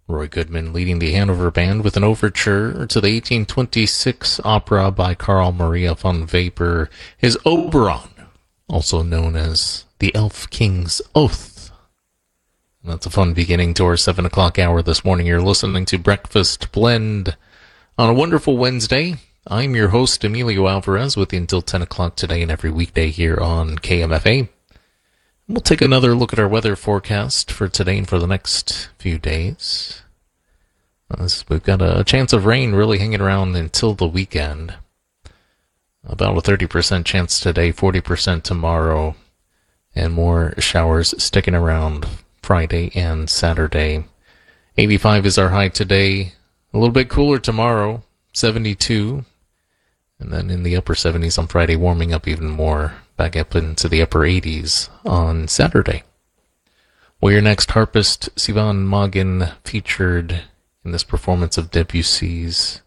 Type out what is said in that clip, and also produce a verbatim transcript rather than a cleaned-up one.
Roy Goodman leading the Hanover Band with an overture to the eighteen twenty-six opera by Carl Maria von Weber, his Oberon, also known as The Elf King's Oath. And that's a fun beginning to our seven o'clock hour this morning. You're listening to Breakfast Blend on a wonderful Wednesday. I'm your host, Emilio Alvarez, with you until ten o'clock today and every weekday here on K M F A. We'll take another look at our weather forecast for today and for the next few days. As we've got a chance of rain really hanging around until the weekend. About a thirty percent chance today, forty percent tomorrow, and more showers sticking around Friday and Saturday. eighty-five is our high today, a little bit cooler tomorrow, seventy-two, and then in the upper seventies on Friday, warming up even more, back up into the upper eighties on Saturday. Well, your next harpist, Sivan Magin, featured in this performance of Debussy's